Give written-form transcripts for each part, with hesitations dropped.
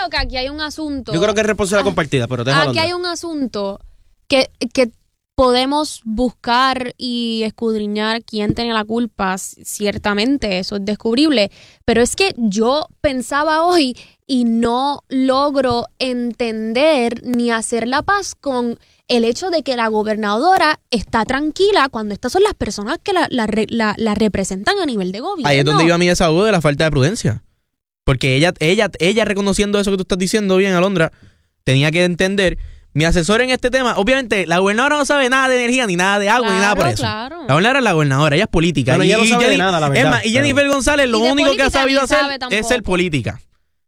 que aquí hay un asunto. Yo creo que es responsabilidad compartida, pero déjalo. Aquí hay un asunto que podemos buscar y escudriñar quién tiene la culpa. Ciertamente, eso es descubrible. Pero es que yo pensaba hoy y no logro entender ni hacer la paz con el hecho de que la gobernadora está tranquila cuando estas son las personas que la representan a nivel de gobierno. Ahí es donde iba mi desahogo de la falta de prudencia. Porque ella reconociendo eso que tú estás diciendo bien, Alondra, tenía que entender... Mi asesor en este tema, obviamente, la gobernadora no sabe nada de energía, ni nada de agua, ni nada por eso. Claro. La gobernadora es la gobernadora, ella es política. Bueno, ella no sabe de nada, la verdad. Es más, y Jennifer González lo único que ha sabido hacer es ser tampoco. política.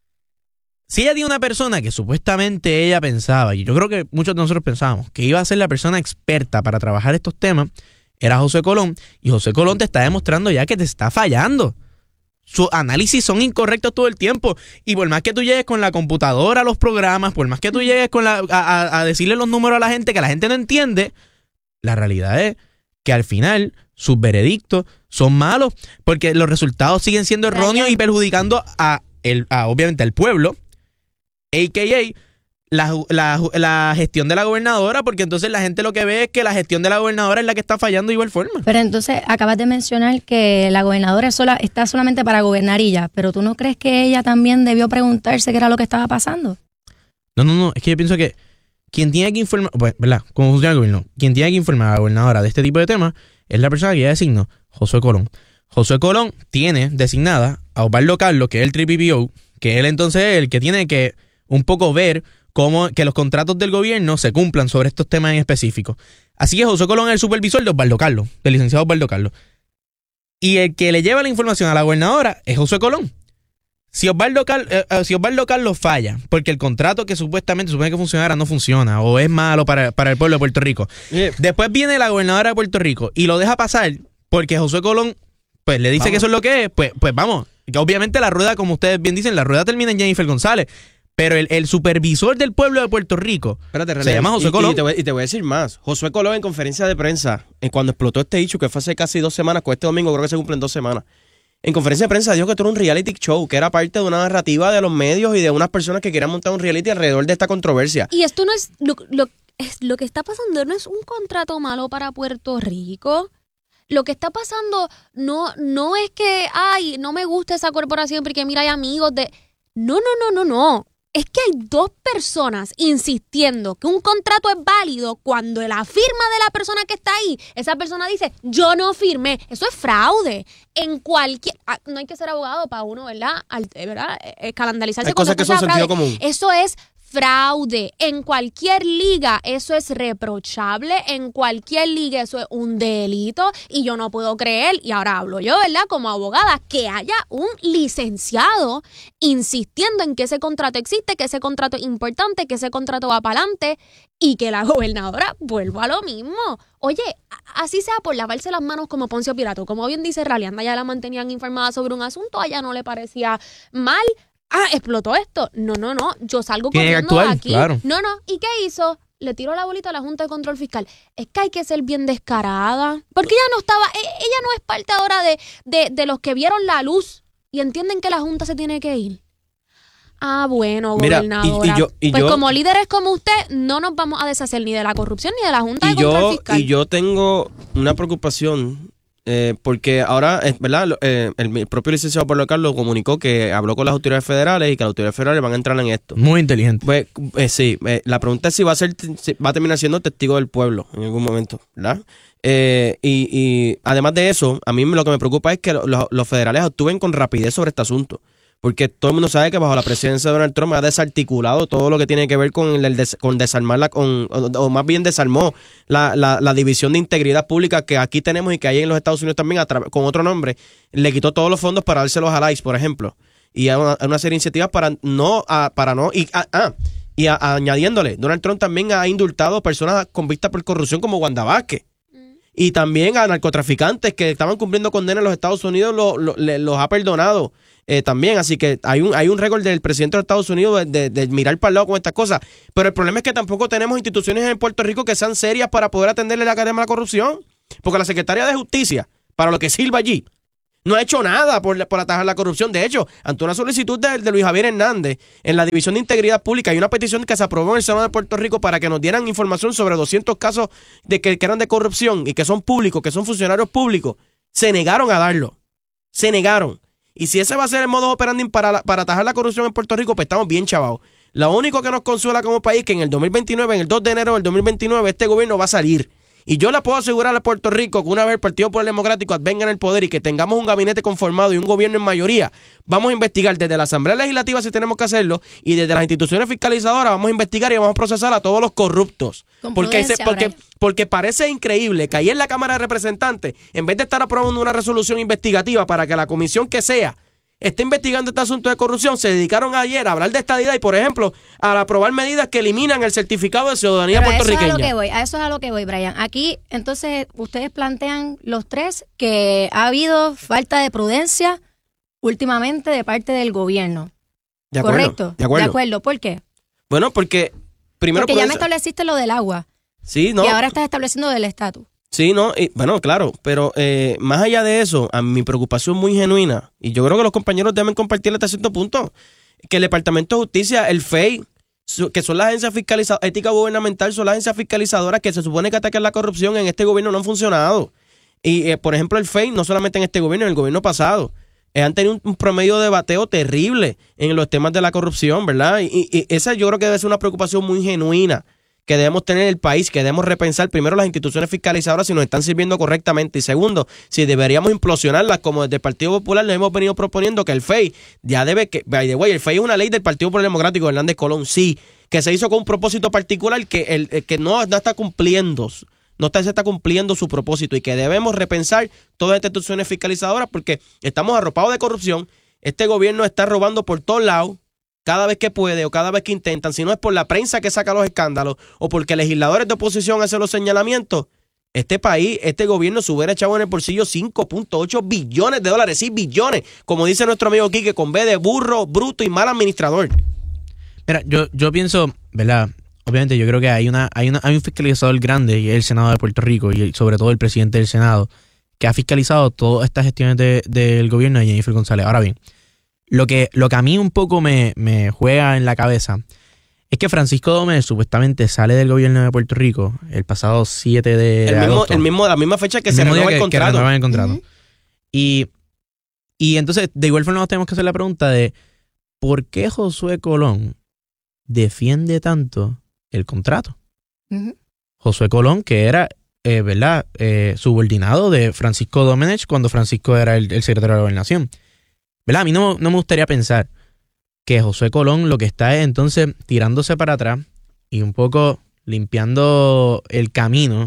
Si ella tiene una persona que supuestamente ella pensaba, y yo creo que muchos de nosotros pensábamos, que iba a ser la persona experta para trabajar estos temas, era José Colón, y José Colón te está demostrando ya que te está fallando. Sus análisis son incorrectos todo el tiempo. Y por más que tú llegues con la computadora a los programas, por más que tú llegues con a decirle los números a la gente que la gente no entiende, la realidad es que al final sus veredictos son malos porque los resultados siguen siendo erróneos y perjudicando obviamente al pueblo, a.k.a. La gestión de la gobernadora, porque entonces la gente lo que ve es que la gestión de la gobernadora es la que está fallando de igual forma. Pero entonces acabas de mencionar que la gobernadora está solamente para gobernar y ya, pero ¿tú no crees que ella también debió preguntarse qué era lo que estaba pasando? No, es que yo pienso que quien tiene que informar, pues, ¿verdad? ¿Cómo funciona el gobierno? Quien tiene que informar a la gobernadora de este tipo de temas es la persona que ella designó, Josué Colón. Josué Colón tiene designada a Osvaldo Carlos, que es el TPPO, que él entonces es el que tiene que un poco ver cómo que los contratos del gobierno se cumplan sobre estos temas en específico. Así que José Colón es el supervisor de Osvaldo Carlos, del licenciado Osvaldo Carlos. Y el que le lleva la información a la gobernadora es José Colón. Si Osvaldo Carlos falla, porque el contrato que supuestamente supone que funcionara no funciona, o es malo para el pueblo de Puerto Rico, después viene la gobernadora de Puerto Rico y lo deja pasar porque José Colón pues le dice que eso es lo que es, pues vamos. Que obviamente la rueda, como ustedes bien dicen, la rueda termina en Jennifer González. Pero el supervisor del pueblo de Puerto Rico se llama José Colón. Y te voy a decir más. Josué Colón en conferencia de prensa, cuando explotó este hecho, que fue hace casi 2 semanas, con este domingo creo que se cumplen 2 semanas. En conferencia de prensa dijo que esto era un reality show, que era parte de una narrativa de los medios y de unas personas que querían montar un reality alrededor de esta controversia. Y esto no es lo que está pasando, no es un contrato malo para Puerto Rico. Lo que está pasando no es que, ay, no me gusta esa corporación porque mira, hay amigos de... No. Es que hay 2 personas insistiendo que un contrato es válido cuando la firma de la persona que está ahí, esa persona dice, yo no firmé. Eso es fraude. En cualquier... No hay que ser abogado para uno, ¿verdad? Escandalizarse. Hay cosas que son sentido común. Eso es fraude. En cualquier liga eso es reprochable, en cualquier liga eso es un delito y yo no puedo creer, y ahora hablo yo, ¿verdad? Como abogada, que haya un licenciado insistiendo en que ese contrato existe, que ese contrato es importante, que ese contrato va para adelante y que la gobernadora vuelva a lo mismo. Oye, así sea por lavarse las manos como Poncio Pilato, como bien dice Ralianda, ya la mantenían informada sobre un asunto, a ella no le parecía mal. Explotó esto. No. Yo salgo corriendo de aquí. Claro. No. ¿Y qué hizo? Le tiró la bolita a la Junta de Control Fiscal. Es que hay que ser bien descarada. Porque ella no es parte ahora de los que vieron la luz y entienden que la Junta se tiene que ir. Bueno, gobernadora. Pues como líderes como usted, no nos vamos a deshacer ni de la corrupción ni de la Junta de Control Fiscal. Y yo tengo una preocupación. Porque ahora, ¿verdad? El propio licenciado Pablo Carlos comunicó que habló con las autoridades federales y que las autoridades federales van a entrar en esto. Muy inteligente. Pues, sí, la pregunta es si va a terminar siendo testigo del pueblo en algún momento, ¿verdad? Y además de eso, a mí lo que me preocupa es que los federales actúen con rapidez sobre este asunto. Porque todo el mundo sabe que bajo la presidencia de Donald Trump ha desarticulado todo lo que tiene que ver con desarmar o más bien desarmó la división de integridad pública que aquí tenemos y que hay en los Estados Unidos también con otro nombre. Le quitó todos los fondos para dárselos a ICE, por ejemplo. Y hay una serie de iniciativas añadiéndole, Donald Trump también ha indultado personas convictas por corrupción como Wanda Vázquez. Y también a narcotraficantes que estaban cumpliendo condena en los Estados Unidos los ha perdonado también. Así que hay un récord del presidente de los Estados Unidos de mirar para el lado con estas cosas. Pero el problema es que tampoco tenemos instituciones en Puerto Rico que sean serias para poder atenderle la cadena a la corrupción. Porque la secretaria de Justicia, para lo que sirva allí, No ha hecho nada por atajar la corrupción. De hecho, ante una solicitud de Luis Javier Hernández en la División de Integridad Pública, hay una petición que se aprobó en el Senado de Puerto Rico para que nos dieran información sobre 200 casos que eran de corrupción y que son públicos, que son funcionarios públicos. Se negaron a darlo. Se negaron. Y si ese va a ser el modo operandi para atajar la corrupción en Puerto Rico, pues estamos bien chavados. Lo único que nos consuela como país es que en el 2029, en el 2 de enero del 2029, este gobierno va a salir. Y yo le puedo asegurar a Puerto Rico que una vez el Partido Popular Democrático venga en el poder y que tengamos un gabinete conformado y un gobierno en mayoría, vamos a investigar desde la Asamblea Legislativa si tenemos que hacerlo y desde las instituciones fiscalizadoras vamos a investigar y vamos a procesar a todos los corruptos. Porque parece increíble que ahí en la Cámara de Representantes, en vez de estar aprobando una resolución investigativa para que la comisión que sea esté investigando este asunto de corrupción, se dedicaron ayer a hablar de estadidad y, por ejemplo, a aprobar medidas que eliminan el certificado de ciudadanía puertorriqueña. A eso es a lo que voy, Brian. Aquí, entonces, ustedes plantean los tres que ha habido falta de prudencia últimamente de parte del gobierno. De acuerdo, ¿Correcto? De acuerdo. ¿De acuerdo? ¿Por qué? Bueno, porque primero... Porque ya me estableciste lo del agua. Sí, ¿no? Y ahora estás estableciendo del estatus. Sí, no, bueno, claro, pero más allá de eso, a mi preocupación muy genuina, y yo creo que los compañeros deben compartirla hasta cierto punto, que el Departamento de Justicia, el FEI, que son las agencias fiscalizadoras, ética gubernamental, son las agencias fiscalizadoras que se supone que atacan la corrupción, en este gobierno no han funcionado. Y, por ejemplo, el FEI, no solamente en este gobierno, en el gobierno pasado, han tenido un promedio de bateo terrible en los temas de la corrupción, ¿verdad? Y esa yo creo que debe ser una preocupación muy genuina que debemos tener en el país, que debemos repensar primero las instituciones fiscalizadoras si nos están sirviendo correctamente y segundo, si deberíamos implosionarlas como desde el Partido Popular le hemos venido proponiendo que el FEI ya debe que, by the way, el FEI es una ley del Partido Popular Democrático de Hernández Colón, sí, que se hizo con un propósito particular que no está cumpliendo, se está cumpliendo su propósito y que debemos repensar todas estas instituciones fiscalizadoras porque estamos arropados de corrupción, este gobierno está robando por todos lados, cada vez que puede o cada vez que intentan, si no es por la prensa que saca los escándalos o porque legisladores de oposición hacen los señalamientos, este país, este gobierno se hubiera echado en el bolsillo 5.8 billones de dólares, sí, billones, como dice nuestro amigo Quique, con B de burro, bruto y mal administrador. Mira, yo pienso, ¿verdad? Obviamente yo creo que hay un fiscalizador grande y es el Senado de Puerto Rico y sobre todo el presidente del Senado que ha fiscalizado todas estas gestiones del gobierno de Jennifer González. Ahora bien, lo que a mí un poco me juega en la cabeza es que Francisco Domínguez supuestamente sale del gobierno de Puerto Rico el pasado 7 de agosto. La misma fecha que se renueva el contrato. Que renuevan el contrato. Uh-huh. Y entonces, de igual forma nos tenemos que hacer la pregunta de ¿por qué Josué Colón defiende tanto el contrato? Uh-huh. Josué Colón, que era, ¿verdad? Subordinado de Francisco Domínguez cuando Francisco era el secretario de la Gobernación. ¿Verdad? A mí no me gustaría pensar que Josué Colón lo que está es entonces tirándose para atrás y un poco limpiando el camino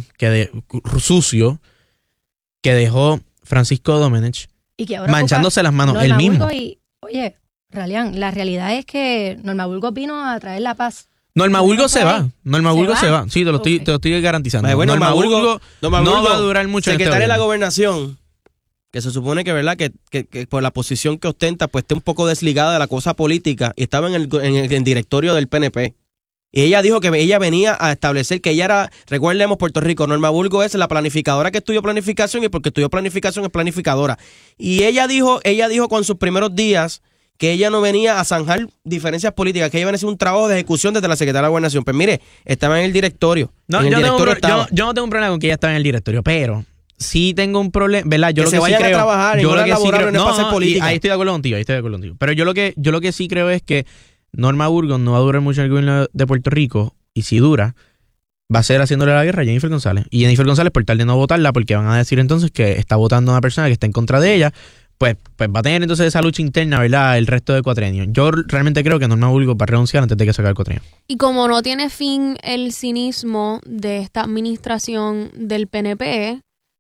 sucio que dejó Francisco Domínguez, y que ahora manchándose las manos él mismo. Oye, Ralián, la realidad es que Norma Burgos vino a traer la paz. Norma Burgos se va. Norma Burgos se va. Sí, te lo estoy garantizando. Bueno, Norma Burgos no va a durar mucho. Secretaria de la Gobernación, que se supone que, ¿verdad? Que por la posición que ostenta, pues esté un poco desligada de la cosa política y estaba en el directorio del PNP. Y ella dijo que ella venía a establecer que ella era, recuerdemos Puerto Rico, Norma Burgos es la planificadora que estudió planificación y porque estudió planificación es planificadora. Y ella dijo con sus primeros días que ella no venía a zanjar diferencias políticas, que ella venía a hacer un trabajo de ejecución desde la Secretaría de la Gobernación. Pues mire, estaba en el directorio. Yo no tengo un problema con que ella estaba en el directorio, pero sí tengo un problema, ¿verdad? Yo que lo se que vayan sí creo, a trabajar en horas laborales no es para hacer política. Ahí estoy de acuerdo contigo. Pero yo lo que sí creo es que Norma Burgos no va a durar mucho en el gobierno de Puerto Rico, y si dura, va a ser haciéndole la guerra a Jennifer González. Y Jennifer González, por tal de no votarla, porque van a decir entonces que está votando a una persona que está en contra de ella, pues va a tener entonces esa lucha interna, ¿verdad?, el resto del cuatrienio. Yo realmente creo que Norma Burgos va a renunciar antes de que se acabe el cuatrienio. Y como no tiene fin el cinismo de esta administración del PNP,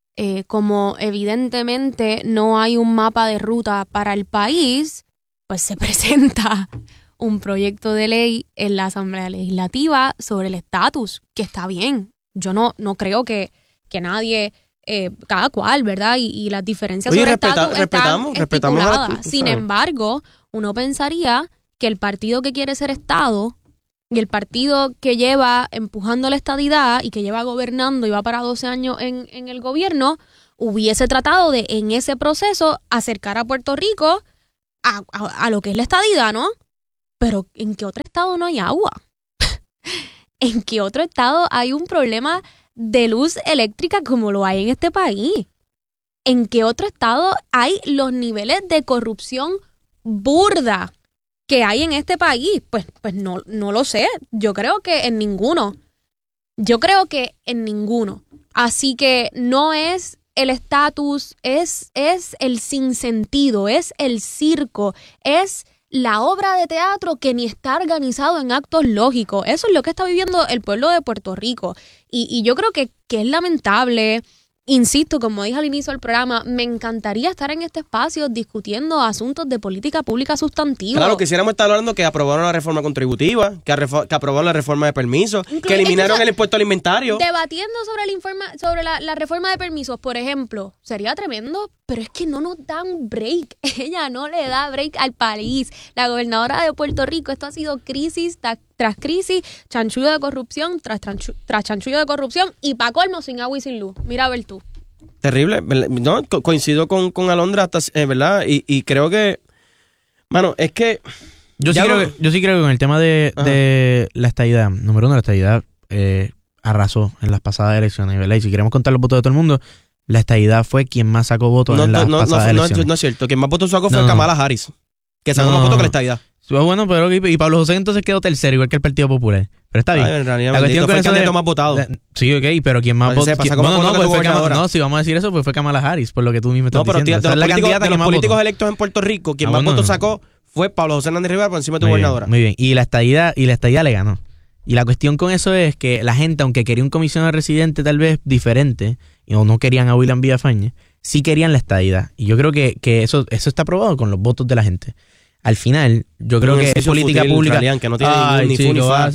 como evidentemente no hay un mapa de ruta para el país, pues se presenta un proyecto de ley en la Asamblea Legislativa sobre el estatus, que está bien. Yo no creo que nadie, cada cual, ¿verdad? Y las diferencias sobre estatus están estipuladas. Sin embargo, uno pensaría que el partido que quiere ser Estado y el partido que lleva empujando la estadidad y que lleva gobernando y va para 12 años en el gobierno, hubiese tratado de, en ese proceso, acercar a Puerto Rico a lo que es la estadidad, ¿no? Pero ¿en qué otro estado no hay agua? ¿En qué otro estado hay un problema de luz eléctrica como lo hay en este país? ¿En qué otro estado hay los niveles de corrupción burda que hay en este país? Pues no lo sé. Yo creo que en ninguno. Así que no es el estatus, es el sinsentido, es el circo, es la obra de teatro que ni está organizado en actos lógicos. Eso es lo que está viviendo el pueblo de Puerto Rico. Y yo creo que es lamentable. Insisto, como dije al inicio del programa, me encantaría estar en este espacio discutiendo asuntos de política pública sustantiva. Claro, quisiéramos estar hablando que aprobaron la reforma contributiva, que aprobaron la reforma de permisos, que eliminaron el impuesto alimentario. Debatiendo sobre la reforma de permisos, por ejemplo, sería tremendo, pero es que no nos dan break. Ella no le da break al país. La gobernadora de Puerto Rico, esto ha sido crisis tras crisis, chanchullo de corrupción tras chanchullo de corrupción y pa' colmo sin agua y sin luz. Mira a ver tú. Terrible, no, coincido con Alondra, hasta, ¿verdad? Y creo que, mano, es que... Yo sí creo que con el tema de la estadidad, número uno, la estadidad arrasó en las pasadas elecciones, ¿verdad? Y si queremos contar los votos de todo el mundo, la estadidad fue quien más sacó votos en las pasadas elecciones. No es cierto, quien más votos sacó fue Kamala Harris, que sacó más votos que la estadidad. Bueno, pero y Pablo José entonces quedó tercero, igual que el Partido Popular. Pero está bien. Ay, en realidad, la cuestión fue el candidato más votado. Sí, ok, pero quien más votó. No, si vamos a decir eso, pues fue Kamala Harris, por lo que tú mismo estás diciendo. De los políticos electos en Puerto Rico, quien más votos sacó fue Pablo José Hernández Rivera por encima de tu gobernadora. Muy bien, y la estadidad le ganó. Y la cuestión con eso es que la gente, aunque quería un comisionado residente tal vez diferente, o no querían a William Villafañe, sí querían la estadidad. Y yo creo que eso está probado con los votos de la gente. Al final, yo creo que es política pública. Que no tiene ni fun ni fa.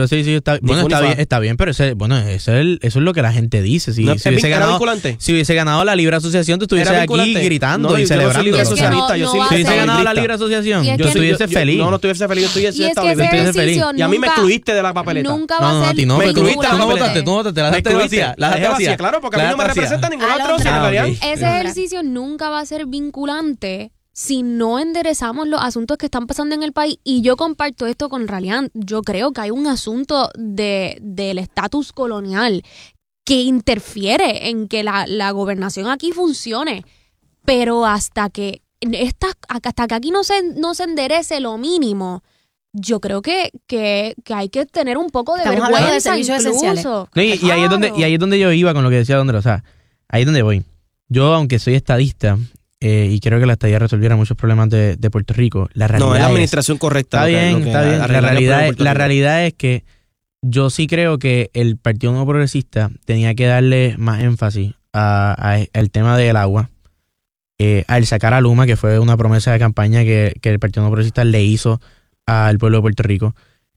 Está bien, pero eso es lo que la gente dice. Si hubiese ganado la libre asociación, tú estuvieses aquí gritando y celebrando. Si hubiese ganado la libre asociación, yo estuviese feliz. No estuviese feliz, yo estuviese feliz. Y a mí me excluiste de la papeleta. Nunca va a ser. No, tú no votaste, la dejaste vacía. La dejé vacía, claro, porque a mí no me representa ningún otro secretariado. Ese ejercicio nunca va a ser vinculante si no enderezamos los asuntos que están pasando en el país. Y yo comparto esto con Ralian. Yo creo que hay un asunto del estatus colonial que interfiere en que la gobernación aquí funcione. Pero hasta que aquí no se enderece lo mínimo, yo creo que hay que tener un poco de vergüenza de servicios esenciales. Y ahí es donde yo iba con lo que decía Alondra. O sea, ahí es donde voy. Yo, aunque soy estadista, y creo que la estadía resolviera muchos problemas de Puerto Rico, la realidad no, es la administración correcta. Está bien. La realidad es que yo sí creo que el Partido Nuevo Progresista tenía que darle más énfasis al tema del agua, al sacar a Luma, que fue una promesa de campaña que el Partido Nuevo Progresista le hizo al pueblo de Puerto Rico.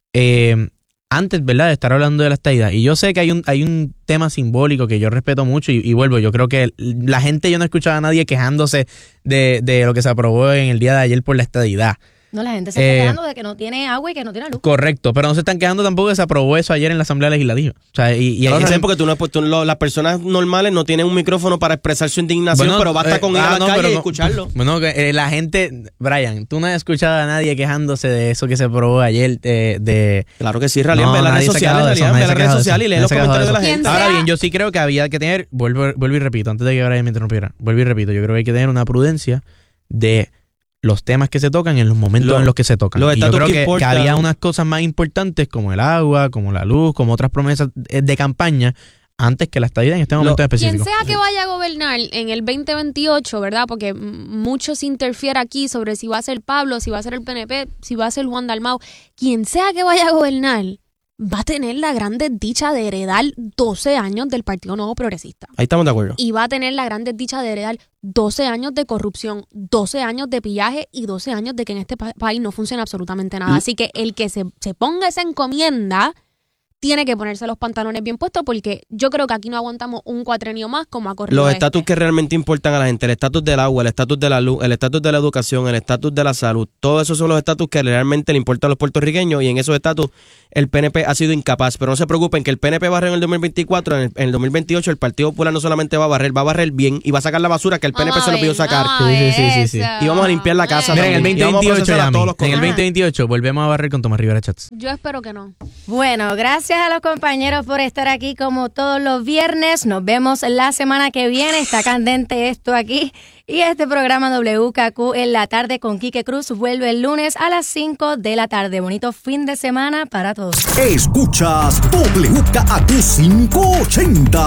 Antes, ¿verdad?, de estar hablando de la estadidad. Y yo sé que hay un tema simbólico que yo respeto mucho y vuelvo. Yo creo que la gente, yo no escuchaba a nadie quejándose de lo que se aprobó en el día de ayer por la estadidad. No, la gente se está quejando de que no tiene agua y que no tiene luz. Correcto, pero no se están quejando tampoco de que se aprobó eso ayer en la Asamblea Legislativa. O sea, porque las personas normales no tienen un micrófono para expresar su indignación, pero basta con ir a la calle y escucharlo. Bueno, la gente, Brian, tú no has escuchado a nadie quejándose de eso que se aprobó ayer Claro que sí, Ralian, ve las redes sociales, y lee los comentarios de la gente. Ahora bien, yo sí creo que había que tener, vuelvo y repito, antes de que Brian me interrumpiera, yo creo que hay que tener una prudencia de los temas que se tocan en los momentos en los que se tocan. Y yo creo que había unas cosas más importantes como el agua, como la luz, como otras promesas de campaña antes que la estadía en este momento específico. Quien sea que vaya a gobernar en el 2028, ¿verdad? Porque mucho se interfiere aquí sobre si va a ser Pablo, si va a ser el PNP, si va a ser Juan Dalmau. Quien sea que vaya a gobernar va a tener la gran desdicha de heredar 12 años del Partido Nuevo Progresista. Ahí estamos de acuerdo. Y va a tener la gran desdicha de heredar 12 años de corrupción, 12 años de pillaje y 12 años de que en este país no funciona absolutamente nada. Así que el que se ponga esa encomienda tiene que ponerse los pantalones bien puestos porque yo creo que aquí no aguantamos un cuatrenio más como ha corrido Los estatus que realmente importan a la gente, el estatus del agua, el estatus de la luz, el estatus de la educación, el estatus de la salud, todos esos son los estatus que realmente le importan a los puertorriqueños y en esos estatus el PNP ha sido incapaz. Pero no se preocupen que el PNP barre en el 2024, en el 2028 el Partido Popular no solamente va a barrer bien y va a sacar la basura que el PNP se lo pidió sacar. Sí. Y vamos a limpiar la casa Mira, en el también. Y vamos a 2028, procesar a todos los en el corruptos. 2028 volvemos a barrer con Tomás Rivera Chats. Yo espero que no. Bueno, gracias a los compañeros por estar aquí como todos los viernes. Nos vemos la semana que viene. Está candente esto aquí. Y este programa WKQ en la tarde con Quique Cruz vuelve el lunes a las 5 de la tarde. Bonito fin de semana para todos. Escuchas WKQ 580.